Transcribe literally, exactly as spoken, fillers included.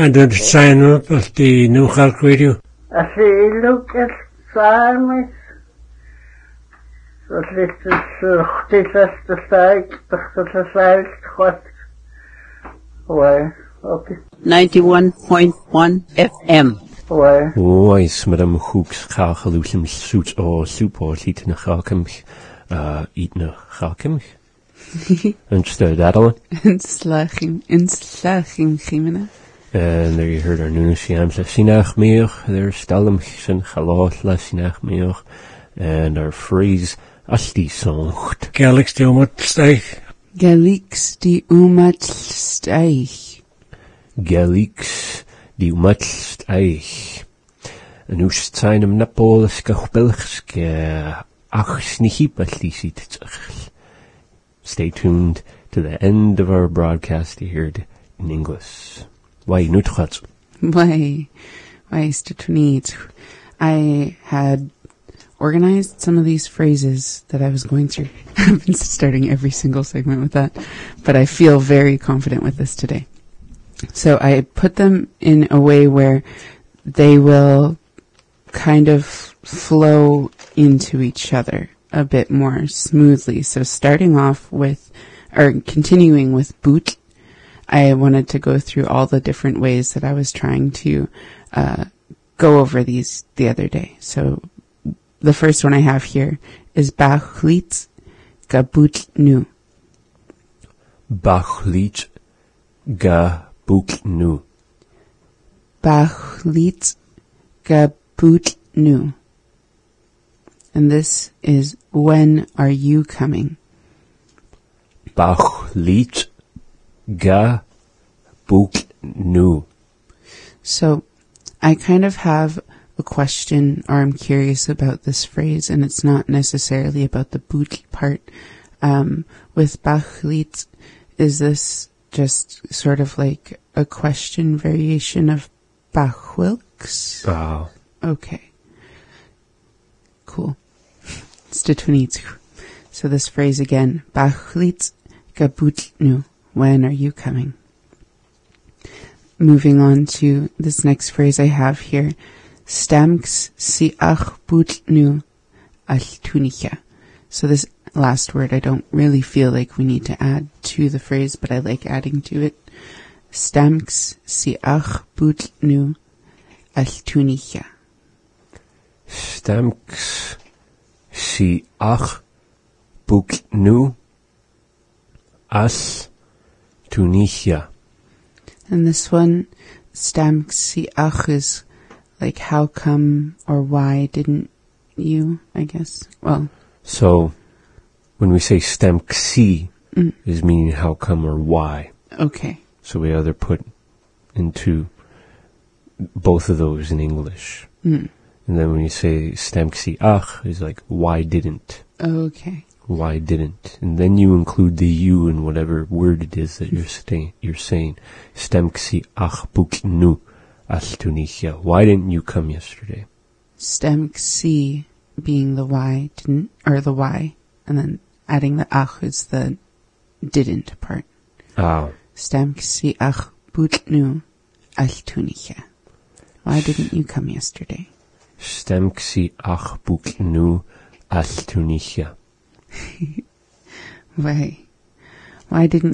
And the sign up of the New Halk Radio. I see, look at Simon. Dat ligt dus uh, de tijd, dat de tijd gaat. Ouais, okay. ninety-one point one F M. Ouais. Ois, madame Hooks, Chachalusum, Suits, or Soup, or Eating a Chalkimch, uh, Eating a Chalkimch. Instead, Adeline. In slachim, in slachim, Chimena. And there you heard our Nuna Siams, Sinach Meoch, there's Stalum, Sin Chalot, La Sinach Meoch, and our phrase, Asti Songt. Galix die Umatsteich. Galix die Umatsteich. Galix die Umatsteich. En hoe zijn hem Napolis Gachbelgske, ach snihip at least. Stay tuned to the end of our broadcast here in English. Why nutgat? Why, why is it I had organized some of these phrases that I was going through. I've been starting every single segment with that, but I feel very confident with this today. So I put them in a way where they will kind of flow into each other a bit more smoothly. So starting off with, or continuing with boot, I wanted to go through all the different ways that I was trying to uh, go over these the other day. So the first one I have here is Bachlit Gabut Nu. Bachlit Gabut Nu. Bachlit Gabut Nu. And this is, when are you coming? Bachlit Gabut Nu. So I kind of have a question, or I'm curious about this phrase, and it's not necessarily about the boot part. Um, with Bachlit, is this just sort of like a question variation of Bachwilks? Oh. Okay. Cool. So this phrase again, Bachlit Gabut Nu. When are you coming? Moving on to this next phrase I have here, Stamks si ach but nu al tunicha. So this last word I don't really feel like we need to add to the phrase, but I like adding to it. Stamks si ach but nu al tunicha. Stamks si ach but nu as Tunisia. And this one, Stamks si ach, is like how come or why didn't you, I guess. Well. So, when we say stamksi, mm. is meaning how come or why. Okay. So we either put into both of those in English. Mm. And then when you say stamksi ach, is like why didn't. Okay. Why didn't. And then you include the you in whatever word it is that you're, sta- you're saying. Stamksi ach buk nu as Tunisia. Why didn't you come yesterday? Stamksi being the why didn't, or the why, and then adding the ach is the didn't part. Oh. Stamksi ach buk nu as Tunisia. Why didn't you come yesterday? Stamksi ach buk nu as Tunisia. Why? Why didn't